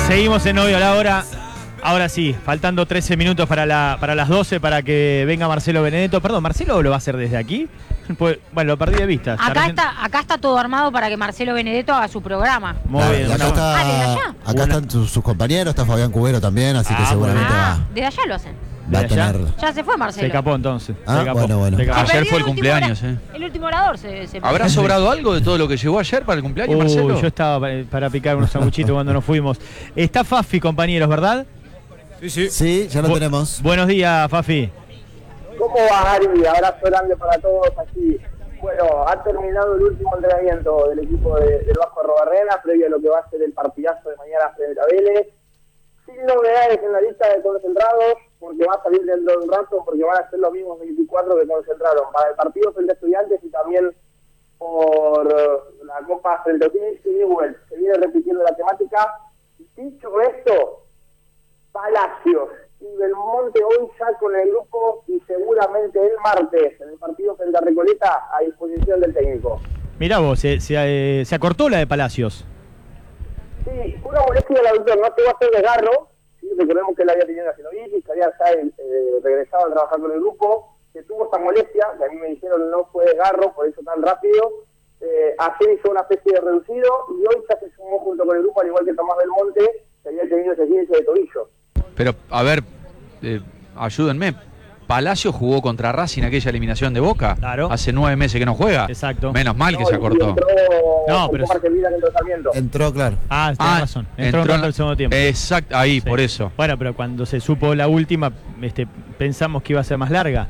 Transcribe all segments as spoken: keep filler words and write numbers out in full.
Seguimos en Novio a la Hora. Ahora sí, faltando trece minutos para, la, para las doce para que venga Marcelo Benedetto. Perdón, ¿Marcelo lo va a hacer desde aquí? Pues, bueno, lo perdí de vista. Acá recién... está, acá está todo armado para que Marcelo Benedetto haga su programa. Muy Ah, bien. y acá Una... está, Ah, ¿desde allá? acá Una... están sus, sus compañeros, está Fabián Cubero también, así que Ah, seguramente Ah, va, desde allá lo hacen. va a ¿De allá? tener. Ya se fue Marcelo. Se escapó entonces. Ah, se escapó. bueno, bueno. Se escapó. Se Ayer perdió fue el último cumpleaños, ora- eh. El último orador se, se ¿Habrá sobrado algo de todo lo que llegó ayer para el cumpleaños, Uy, Marcelo? yo estaba para, para picar unos sanguchitos cuando nos fuimos. Está Fafi, compañeros, ¿verdad? Sí, sí. Sí, ya lo Bu- tenemos. Buenos días, Fafi. ¿Cómo va, Ari? Abrazo grande para todos aquí. Bueno, ha terminado el último entrenamiento del equipo de, del Vasco Arrobarrena, previo a lo que va a ser el partidazo de mañana frente a Vélez. Sin novedades en la lista de concentrados, porque va a salir dentro de un rato, porque van a ser los mismos veinticuatro que concentraron para el partido frente a Estudiantes y también por uh, la Copa frente a O'Higgins y Newell. Se viene repitiendo la temática. Dicho esto, Palacios y Belmonte hoy ya con el grupo y seguramente el martes en el partido frente a Recoleta a disposición del técnico. Mirá vos, se, se, eh, se acortó la de Palacios. Sí, una molestia del autor, no te va a hacer desgarro. ¿Sí? Recordemos que él había tenido una sinovitis, que había ya eh, regresado a trabajar con el grupo, que tuvo esta molestia, que a mí me dijeron no fue desgarro, por eso tan rápido. Eh, ayer hizo una especie de reducido y hoy ya se sumó junto con el grupo, al igual que Tomás Belmonte, que había tenido ese quince de tobillo. Pero, a ver, eh, ayúdenme. Palacio jugó contra Racing aquella eliminación de Boca. Claro. Hace nueve meses que no juega. Exacto. Menos mal que No, se y acortó. Entró No, pero con Marcelina en tratamiento. Entró, claro. Ah, tenés Ah, razón. Entró, entró en el segundo tiempo. Exacto, ahí, Sí. por eso. Bueno, pero cuando se supo la última, este, pensamos que iba a ser más larga.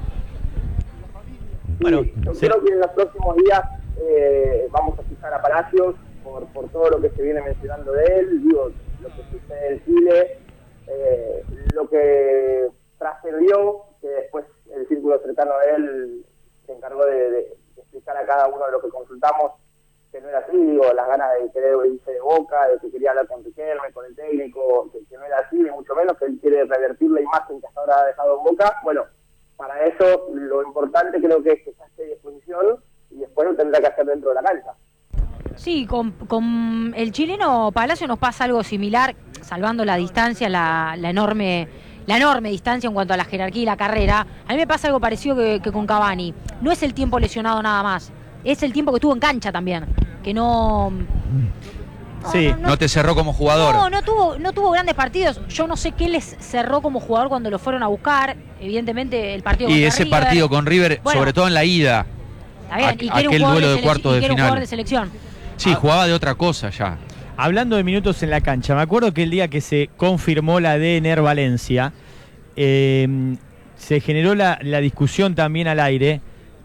Bueno, Sí, yo sí. creo que en los próximos días eh, vamos a fijar a Palacios por, por todo lo que se viene mencionando de él, digo, lo que sucede en Chile, eh, lo que trascendió, que después el círculo cercano a él se encargó de, de, de explicar a cada uno de los que consultamos que no era así, digo, las ganas de querer irse de Boca, de que quería hablar con Riquelme, con el técnico, que, que no era así, ni mucho menos, que él quiere revertir la imagen que hasta ahora ha dejado en Boca. Bueno, para eso lo importante creo que es que esté a disposición y después lo tendrá que hacer dentro de la cancha. Sí, con, con el chileno Palacio nos pasa algo similar, salvando la distancia, la, la enorme la enorme distancia en cuanto a la jerarquía y la carrera. A mí me pasa algo parecido que, que con Cavani. No es el tiempo lesionado nada más, es el tiempo que estuvo en cancha también, que no... no Sí. no, no, No te cerró como jugador. No, no tuvo, no tuvo grandes partidos. Yo no sé qué les cerró como jugador cuando lo fueron a buscar. Evidentemente el partido Y contra ese River. partido con River, Bueno, sobre todo en la ida. Está bien, aqu- y que era un aquel jugador duelo de selec- cuartos y de que era un final. jugador de selección. Sí, jugaba de otra cosa ya. Hablando de minutos en la cancha, me acuerdo que el día que se confirmó la de Ener Valencia, eh, se generó la, la discusión también al aire,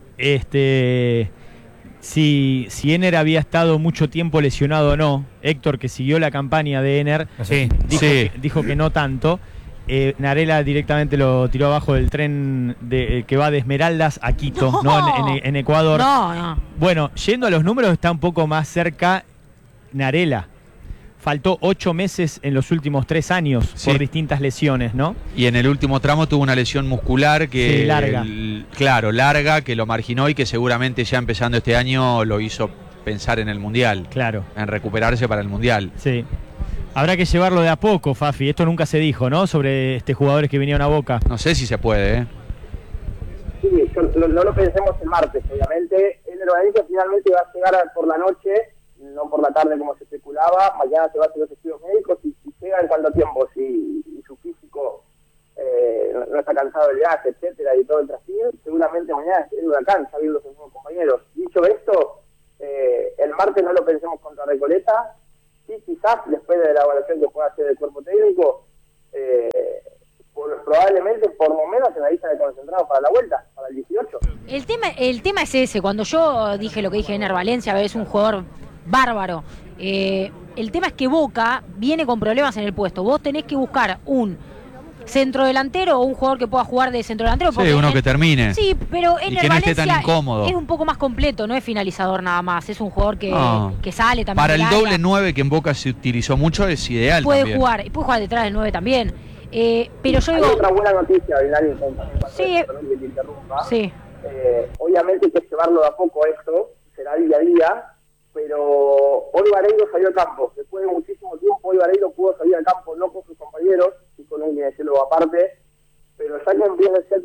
este, si, si Ener había estado mucho tiempo lesionado o no. Héctor, que siguió la campaña de Ener, Sí. dijo, Sí. que, dijo que no tanto. Eh, Narela directamente lo tiró abajo del tren de, eh, que va de Esmeraldas a Quito, No. ¿no? En, en- en Ecuador. No, no. Bueno, yendo a los números, está un poco más cerca Narela. Faltó ocho meses en los últimos tres años Sí. por distintas lesiones, ¿no? Y en el último tramo tuvo una lesión muscular que... Sí, larga. el- claro, larga, que lo marginó y que seguramente ya empezando este año lo hizo pensar en el Mundial. Claro, En recuperarse para el Mundial. sí. Habrá que llevarlo de a poco, Fafi. Esto nunca se dijo, ¿no? Sobre este jugadores que vinieron a Boca. No sé si se puede, ¿eh? Sí, yo- no, no lo pensemos el martes, obviamente. El organismo finalmente va a llegar a- por la noche, no por la tarde como se especulaba. Mañana se va a hacer los estudios médicos y, y llega en cuánto tiempo, si y su físico eh, no, no está cansado del viaje, etcétera, y todo el trastín, seguramente mañana es el huracán, ya viendo sus nuevos compañeros. Dicho esto, eh, el martes no lo pensemos contra Recoleta. Sí, quizás después de la evaluación que pueda hacer el cuerpo técnico, eh, por- probablemente por lo menos en la lista de concentrados para la vuelta, para el dieciocho. El tema, el tema es ese. Cuando yo dije lo que dije de Ener Valencia, es un jugador bárbaro. Eh, el tema es que Boca viene con problemas en el puesto. Vos tenés que buscar un centrodelantero o un jugador que pueda jugar de centrodelantero. Sí, porque uno en- que termine. Sí, pero Y Ener que no esté Valencia tan incómodo. es un poco más completo, no es finalizador nada más. Es un jugador que, No. que sale también. Para el del área. doble nueve que en Boca se utilizó mucho es ideal Puede también. jugar, y puede jugar detrás del nueve también. Eh, pero yo Hay digo, otra buena noticia, Vilani, con- con- Sí. perdón que te interrumpa. sí, Eh, obviamente hay que llevarlo de a poco esto, será día a día, pero hoy Vareiro salió al campo. Después de muchísimo tiempo, hoy Vareiro pudo salir al campo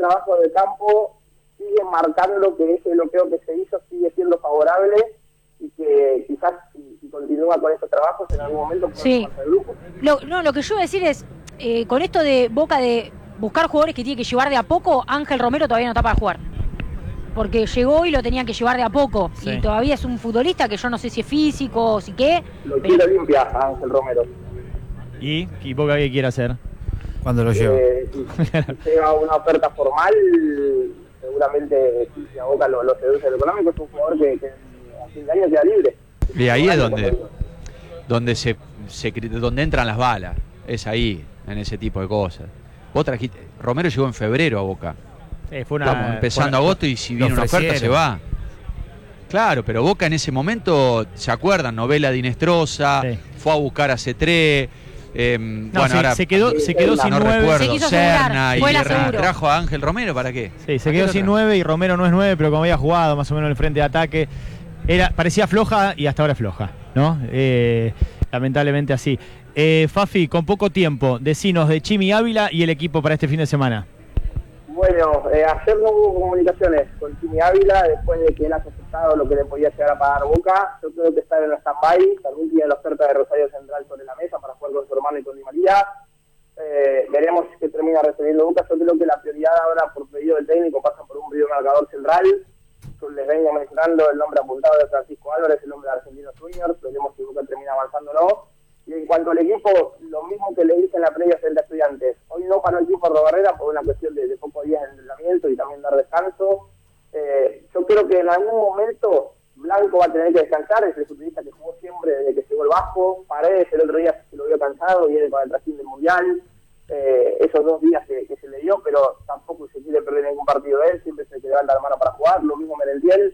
trabajo de campo sigue marcando que ese bloqueo que se hizo sigue siendo favorable y que quizás si, si continúa con estos trabajos en algún momento puede Sí. pasar el grupo. Lo, no, lo que yo iba a decir es, eh, con esto de Boca de buscar jugadores que tiene que llevar de a poco, Ángel Romero todavía no está para jugar. Porque llegó y lo tenían que llevar de a poco. Sí. Y todavía es un futbolista que yo no sé si es físico o si qué. Lo pero- quiero limpia a Ángel Romero. ¿Y, y Boca qué quiere hacer? Cuando lo llevo. Eh, si, si llega una oferta formal, seguramente si a Boca lo, lo seduce el económico, es un jugador que, que a fin de año queda libre. Y ahí es Como donde, digo. donde se, se cri- donde entran las balas. Es ahí, en ese tipo de cosas. Vos trajiste, Romero llegó en febrero a Boca. Eh, fue una, Estamos empezando fue una- agosto y si lo viene una oferta se ofrecieron. va. Claro, pero Boca en ese momento, ¿se acuerdan? Novela de Inestrosa, Sí. fue a buscar a C tres. Eh, No, bueno, se, ahora se quedó, se quedó no sin no nueve. recuerdo, Se quiso asegurar, Serna y fue el Guerra. aseguro. ¿Trajo a Ángel Romero para qué? Sí, se ¿A quedó qué sin lo trajo? nueve y Romero no es nueve, pero como había jugado más o menos en el frente de ataque, era, parecía floja y hasta ahora es floja, ¿no? Eh, lamentablemente así. Eh, Fafi, con poco tiempo, decinos de Chimi Ávila y el equipo para este fin de semana. Bueno, eh, ayer no hubo comunicaciones con Chimi Ávila después de que él haya aceptado lo que le podía llegar a pagar Boca. Yo creo que está en el stand-by. También tiene la oferta de Rosario Central sobre la mesa para jugar con su hermano y con Di María. Eh, veremos qué termina recibiendo Boca. Yo creo que la prioridad ahora, por pedido del técnico, pasa por un video marcador central. Yo les vengo mencionando el nombre apuntado de Francisco Álvarez, el nombre de Argentinos Juniors. Veremos si Boca termina avanzando o no. Y en cuanto al equipo, lo mismo que le dije en la previa frente a Estudiantes. Hoy no paró el equipo Arrobarrena por una cuestión de, de pocos días de entrenamiento y también dar descanso. Eh, yo creo que en algún momento Blanco va a tener que descansar, es el futbolista que jugó siempre desde que llegó el Vasco. Paredes el otro día se lo vio cansado, viene con el trajín del Mundial. Eh, esos dos días que, que se le dio, pero tampoco se quiere perder ningún partido de él, siempre se que levanta la mano para jugar, lo mismo Merentiel.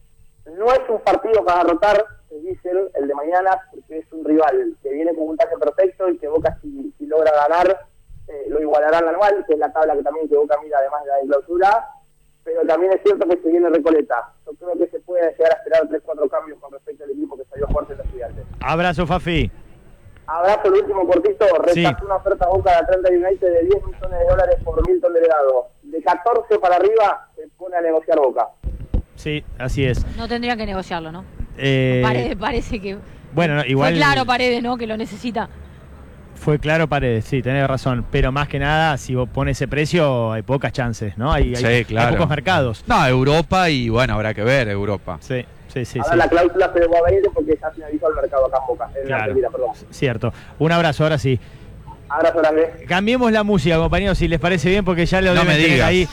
No es un partido para derrotar, dicen, el de mañana, porque es un rival que viene con un puntaje perfecto y que Boca, si, si logra ganar, eh, lo igualará al anual, que es la tabla que también que Boca mira además de la de clausura. Pero también es cierto que se viene Recoleta. Yo creo que se puede llegar a esperar tres cuatro cambios con respecto al equipo que salió fuerte en los Estudiantes. Abrazo, Fafi. Abrazo, el último cortito. Rechazó Sí. una oferta a Boca de Atlanta United de diez millones de dólares por Milton Delegado. De catorce para arriba se pone a negociar Boca. Sí, así es. No tendrían que negociarlo, ¿no? Eh, Paredes parece que... bueno, no, igual Fue claro Paredes, ¿no? Que lo necesita. fue claro Paredes, sí, tenés razón. Pero más que nada, si vos pones ese precio, hay pocas chances, ¿no? Hay, hay- Sí, hay claro. pocos mercados. No, Europa y bueno, habrá que ver Europa. Sí, sí, sí. Ahora sí. la cláusula se le va a venir porque ya finalizó el mercado acá en Boca. En Claro. Argentina, perdón. Cierto. Un abrazo, ahora sí. Abrazo grande. Cambiemos la música, compañeros, si les parece bien, porque ya lo No deben me tener digas. ahí.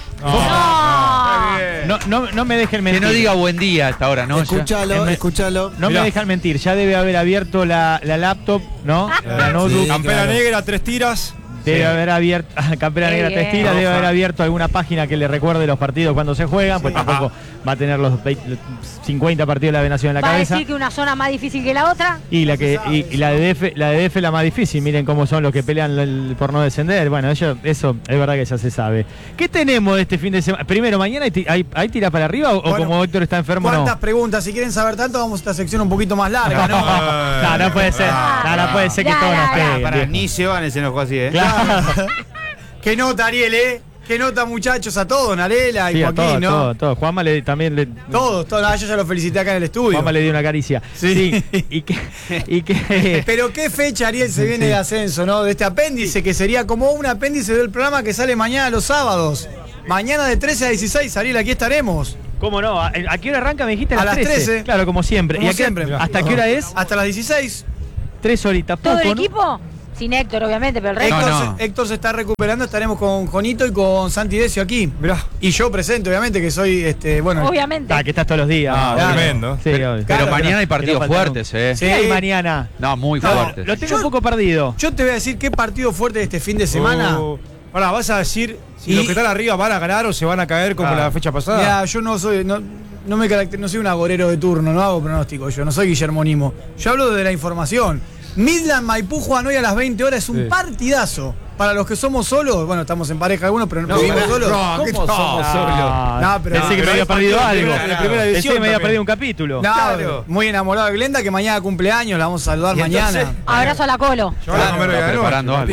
No, no, no me dejen Que mentir. no diga buen día hasta ahora, ¿no? Ya- Escúchalo, me- escúchalo. No Mirá. me dejan mentir, ya debe haber abierto la, la laptop, ¿no? la sí. notebook. Campera claro. negra, tres tiras. Debe Sí. haber abierto, Campera Qué Negra bien. Textila, debe Roja. haber abierto alguna página que le recuerde los partidos cuando se juegan, pues tampoco va a tener los veinte, cincuenta partidos de la Nación en la Va a cabeza. decir que una zona más difícil que la otra. Y la que y, y la de D F, la de D F es la más difícil, miren cómo son los que pelean el- por no descender. Bueno, ellos, eso es verdad que ya se sabe. ¿Qué tenemos de este fin de semana? Primero, mañana hay, ti- hay, hay tira para arriba o, o Bueno, como Héctor está enfermo no? ¿Cuántas preguntas? Si quieren saber tanto, vamos a esta sección un poquito más larga, ¿no? No, no puede ser. No, no puede ser que Ya, todo ya, nos ya. pegue. Para, viejo. ni se van, se enojó así, ¿eh? Claro. Qué nota, Ariel, ¿eh? Qué nota, muchachos, a todos, Narela y Sí, a Joaquín, todo, ¿no? todo, todo. Juanma le, también le, Todos, todos. Ah, yo ya lo felicité acá en el estudio. Juanma le dio una caricia. Sí. Y que, y que Pero qué fecha, Ariel, se viene de ascenso, ¿no? De este apéndice, que sería como un apéndice del programa que sale mañana los sábados. Mañana de trece a dieciséis, Ariel, aquí estaremos. ¿Cómo no? ¿A, a qué hora arranca? Me dijiste a, A las las trece. trece. Claro, como siempre. Como ¿Y a qué- siempre. ¿Hasta qué hora es? Hasta las dieciséis. Tres horitas. ¿Todo poco, el ¿no? equipo? Sin Héctor, obviamente, pero el resto. Héctor, no. Se, Héctor se está recuperando, estaremos con Jonito y con Santi Decio aquí. Y yo presente, obviamente, que soy, este, bueno... Obviamente. Ah, que estás todos los días. Ah, Claro. tremendo. Sí, Pero, obvio. pero Claro, mañana hay que no partidos falta fuertes, ¿eh? Sí. ¿Qué hay mañana? No, muy No, fuertes. Lo tengo Yo- un poco perdido. Yo te voy a decir qué partido fuerte de este fin de semana. Uh, pará, ¿vas a decir si Y- los que están arriba van a ganar o se van a caer como Ah. la fecha pasada? Mira, yo no soy, no, no me caracter- no soy un agorero de turno, no hago pronóstico yo, no soy Guillermo Nimo. Yo hablo de la información. Midland Maipú juegan hoy a las veinte horas, es un Sí. partidazo. Para los que somos solos, bueno, estamos en pareja algunos, pero no, vivimos solos. no, ¿qué ¿Cómo somos solos? No, pero- Pensé que pero me había hay perdido partidos de algo. primera- de primera Pensé división que me había también. perdido un capítulo. No, Claro. muy enamorado de Glenda, que mañana cumpleaños, la vamos a saludar ¿Y mañana. entonces? Abrazo a la Colo. Yo voy a comer hoy Está a la preparando noche, algo. Martín.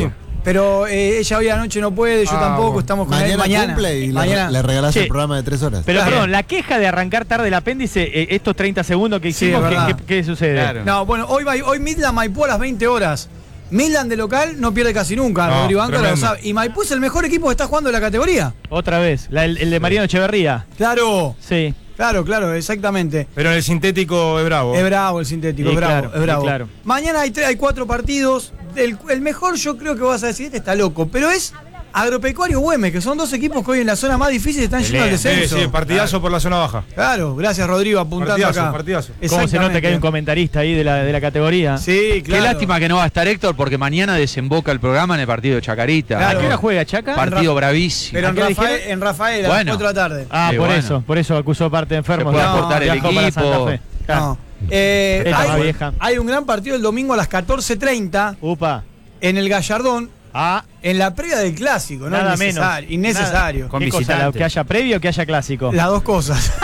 Pero eh, ella hoy anoche no puede, yo Ah, tampoco, bueno. estamos con él Mañana, mañana. cumple y le- mañana. le, regalás Che. el programa de tres horas. Pero Claro. perdón, la queja de arrancar tarde el apéndice, eh, estos treinta segundos que Sí, hicimos, es ¿qué, verdad. qué- qué sucede? Claro. No, bueno, hoy, va, hoy Midland Maipú a las veinte horas. Midland de local no pierde casi nunca, No, Rodrigo Áncora lo tremendo. sabe. Y Maipú es el mejor equipo que está jugando en la categoría. Otra vez, la- el, el de Mariano Echeverría. Claro, Sí. claro, claro, exactamente. Pero en el sintético es bravo. Es bravo el sintético, Sí, es bravo, claro, es bravo. sí, claro. Mañana hay, tre- hay cuatro partidos. El, el mejor yo creo que vas a decir, este está loco, pero es Agropecuario Güemes, que son dos equipos que hoy en la zona más difícil están yendo al Sí, descenso. sí, partidazo por la zona baja. Claro, gracias Rodrigo, apuntando Partidazo, acá. partidazo. ¿Cómo se nota que hay un comentarista ahí de la, de la categoría? Sí, claro. Qué lástima que no va a estar Héctor porque mañana desemboca el programa en el partido de Chacarita. Claro. ¿A qué hora juega Chaca? Partido bravísimo. Pero en ¿A qué Rafael, dijeron? en Rafael, a Bueno. las cuatro de la tarde. Ah, Sí, por bueno. eso, por eso acusó parte de enfermo. Se puede No, aportar el viajó para equipo. Santa Fe. Claro. No. Eh, Esta hay, más vieja. hay un gran partido el domingo a las catorce treinta Upa. en el Gallardón, Ah, en la previa del clásico, ¿no? nada Innecesario, menos. innecesario. Nada. Con ¿Qué cosa? visitante. ¿Que haya previo o que haya clásico? Las dos cosas.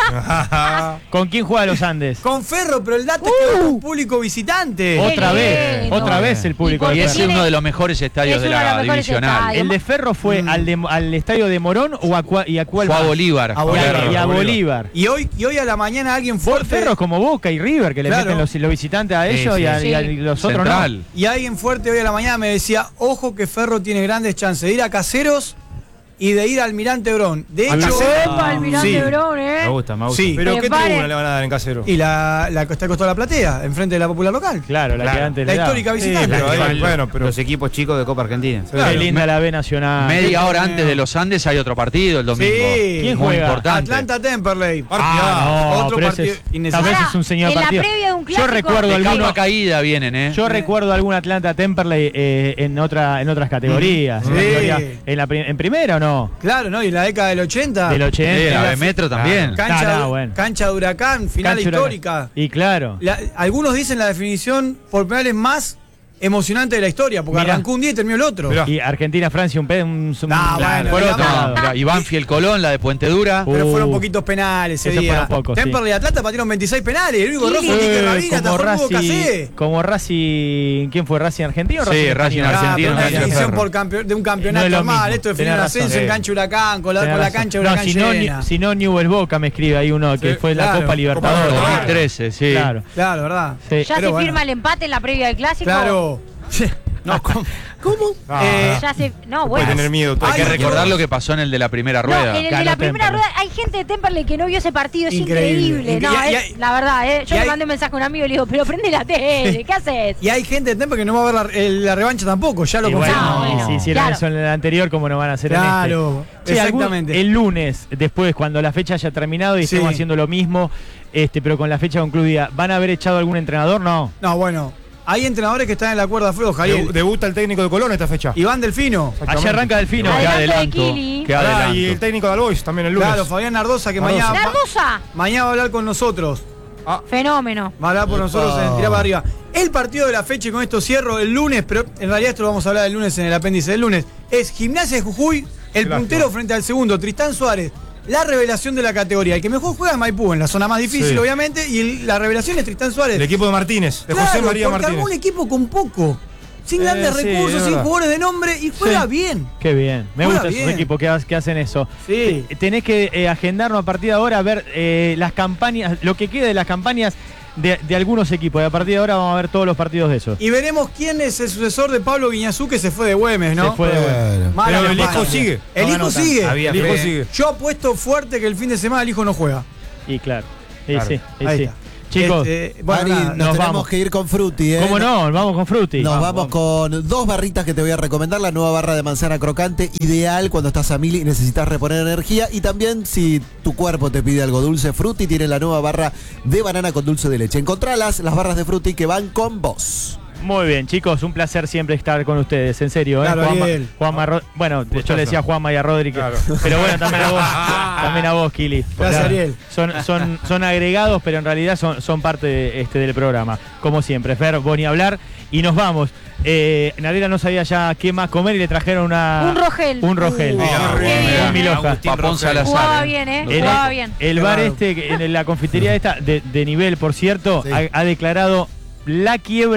¿Con quién juega los Andes? Con Ferro, pero el dato es que va con público visitante. Otra Qué vez, lindo. otra vez el público Y de Y porque ese es Ferro. tiene- uno de los mejores estadios es de uno de la los mejores divisional. estadios. ¿El de Ferro fue Mm. al, de- al estadio de Morón o a, cua- y a cuál Fue a más? Bolívar. A Y a, Bolívar. y a Bolívar. Bolívar. Y hoy, y hoy a la mañana alguien fuerte. Ferro es como Boca y River, que le Claro. meten los, los visitantes a Sí, ellos sí. y, a, y a Sí. los otros Central. Y alguien fuerte hoy a la mañana me decía, ojo que Ferro tiene grandes chances de ir a Caseros y de ir a Almirante Brón. De ¿A hecho, Caseros? Epa, Almirante sí. Brón, ¿eh? Me gusta, me gusta. Sí. Pero Que ¿qué pare. tribuna le van a dar en Casero? Y la, la que está al costado de la platea, enfrente de la Popular Local. no. Claro, la que Claro. antes La le daba. histórica Sí, visitante. Pero ahí, Van bueno, pero los equipos chicos de Copa Argentina. Qué Claro. linda la B Nacional. Media hora Qué antes de los Andes hay otro partido el domingo. Sí. ¿Quién Muy juega? importante. Atlanta Temperley. Ah, no, Otro pero ese partido es, tal innecesario. vez es un señor En la partido. previa de un Yo clásico- recuerdo De alguno, capa caída vienen, ¿eh? yo recuerdo algún Atlanta Temperley eh, en otra en otras categorías. Sí. En, categoría- en la pri- ¿en primera o no? Claro, ¿no? Y en la década del ochenta. Del Sí, ochenta. la de Metro también. Cancha, No, no, bueno. cancha de Huracán, final Cancha Huracán. histórica. Y claro. La- algunos dicen la definición por penales más emocionante de la historia, porque Mirá. arrancó un día y terminó el otro. Mirá. Y Argentina-Francia, un, pe- un, un- No, bueno, por la otro mano. lado. Mirá, y Banfield Colón, la de Puente Dura. Uh, Pero fueron poquitos penales ese Esos día. fueron pocos, Temperley y Atlanta patearon veintiséis penales. El único rojo fue Quique Eh, Rabina, como atajó el Hugo Racing, Casé. como Racing, ¿quién fue? ¿Racing Argentino o Sí, Racing Racing Español? Ah, Argentino, pero una Racing definición Ferro. por campe- de un campeonato No es lo normal. mismo, Esto definió el tenés razón. ascenso en Sí. cancha Huracán, con la, Tenés con la razón. cancha No, Huracán si no, llena. ni- si no Newell's Boca me escribe ahí uno que Sí, fue la claro. Copa Libertadores. Copa dos mil trece, sí. Claro. Claro, ¿verdad? Sí. Ya Pero se bueno. firma el empate en la previa del clásico. Claro. No, ¿cómo? ¿Cómo? Ah, Eh, Ya se. No, Puede bueno. tener miedo. Hay que Ay, recordar Dios. lo que pasó en el de la primera No, rueda. en el de Ganó la primera Temperley. rueda hay gente de Temperley que no vio ese partido, es Increíble. increíble. No, Y- y- es- y- la verdad, ¿eh? Yo y le hay- mandé un mensaje a un amigo y le digo, pero prende la tele, ¿qué haces? Y hay gente de Temperley que no va a ver la, el- la revancha tampoco, ya lo Y bueno, confirmo. No, bueno. si hicieron Claro. eso en el anterior, ¿cómo no van a hacer Claro, en este? Che, algún- exactamente. el lunes, después, cuando la fecha haya terminado y Sí. estemos haciendo lo mismo, este, pero con la fecha concluida, ¿van a haber echado algún entrenador? No. No, bueno, hay entrenadores que están en la cuerda floja. Debu- Ariel. Debuta el técnico de Colón esta fecha. Iván Delfino. Allá arranca Delfino. Adelante Qué de adelanto. Kili. Qué Ah, y el adelanto. técnico de Albois también el lunes. Claro, Fabián Nardosa, que Nardosa. mañana, Nardosa, mañana va a hablar con nosotros. fenómeno. Va a hablar por nosotros en Tirá para Arriba. El partido de la fecha, y con esto cierro, el lunes, pero en realidad esto lo vamos a hablar el lunes en el apéndice del lunes, es Gimnasia de Jujuy, el Qué puntero lástima. frente al segundo, Tristán Suárez. La revelación de la categoría. El que mejor juega es Maipú, en la zona más difícil, Sí. obviamente, y el- la revelación es Tristán Suárez. El equipo de Martínez, de Claro, José María porque armó Martínez. un equipo con poco, sin Eh, grandes sí, recursos, es sin verdad. jugadores de nombre, y juega Sí. bien. Qué bien. Me Juega gustan esos bien. equipos que, ha- que hacen eso. Sí. Te- Tenés que eh, agendarnos a partir de ahora a ver eh, las campañas, lo que quede de las campañas de, de algunos equipos. Y a partir de ahora vamos a ver todos los partidos de esos. Y veremos quién es el sucesor de Pablo Guiñazú, que se fue de Güemes, ¿no? Se fue de Bueno. Mala Pero el campaña. hijo sigue. El No hijo ganó sigue. tanto. Había El hijo fe. sigue. Yo apuesto fuerte que el fin de semana el hijo no juega. Y claro. Y Claro. sí, y Ahí sí. está. Chicos, Este, bueno, Ari, nada, nos, nos tenemos vamos. que ir con Frutti, ¿eh? ¿cómo no? Vamos con Frutti. Nos Vamos, vamos, con dos barritas que te voy a recomendar. La nueva barra de manzana crocante, ideal cuando estás a mil y necesitas reponer energía. Y también si tu cuerpo te pide algo dulce, Frutti tiene la nueva barra de banana con dulce de leche. Encontralas, las barras de Frutti que van con vos. Muy bien, chicos, un placer siempre estar con ustedes, en serio. ¿eh? Claro, Juanma, Ariel. Juanma Ro- bueno, yo le decía a Juanma y a Rodri, que- Claro. pero bueno, también a vos, también a vos, Kili. Gracias, Ariel. Son, son, son agregados, pero en realidad son, son parte de, este, del programa. Como siempre, Fer, vos ni hablar. Y nos vamos. Eh, Nadira no sabía ya qué más comer y le trajeron una... Un Rogel. Un Rogel. Uh, Mira, qué bien. bien, Un Milhoja. Agustín Papón Rosell. Salazar. Jugaba ¿eh? bien, ¿eh? El, Jugaba bien. el bar este, que en la confitería esta, de, de nivel, por cierto, Sí. ha, ha declarado la quiebra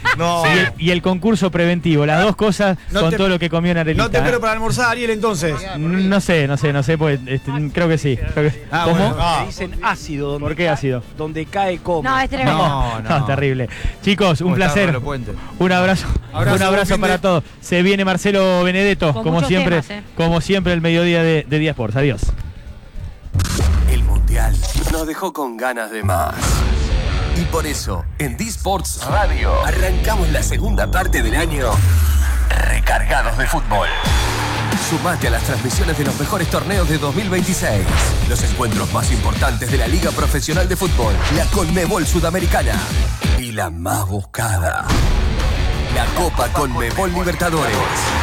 No. Y el, y el concurso preventivo, las dos cosas No con te- todo lo que comió Narelita. No te ¿eh? espero para almorzar, Ariel, entonces. No sé, no sé, no sé, pues este, creo que sí. Creo que- Ah, ¿Cómo? bueno. Ah. Le dicen ácido. Donde ¿Por qué cae- ácido? Donde cae come. No, es tremendo. No, no. No, terrible. Chicos, un ¿Cómo está placer. Pablo Puente? Un abrazo. Abrazo, un abrazo buen fin para de- todos. Se viene Marcelo Benedetto, Con como muchos siempre, temas, eh. como siempre el mediodía de, de Día Sports. Adiós. El Mundial nos dejó con ganas de más. Y por eso, en D-Sports Radio, arrancamos la segunda parte del año recargados de fútbol. Sumate a las transmisiones de los mejores torneos de dos mil veintiséis. Los encuentros más importantes de la Liga Profesional de Fútbol, la Conmebol Sudamericana y la más buscada, la Copa Conmebol Libertadores.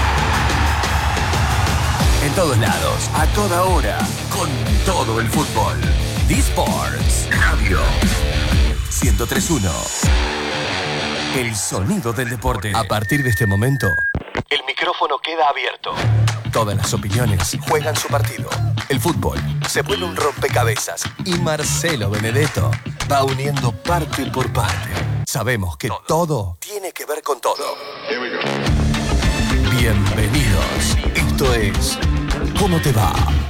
En todos lados, a toda hora, con todo el fútbol. D-Sports Radio ciento tres punto uno. El sonido del deporte. A partir de este momento, el micrófono queda abierto. Todas las opiniones juegan su partido. El fútbol se vuelve un rompecabezas y Marcelo Benedetto va uniendo parte por parte. Sabemos que todo tiene que ver con todo. Bienvenidos. Esto es ¿Cómo te va?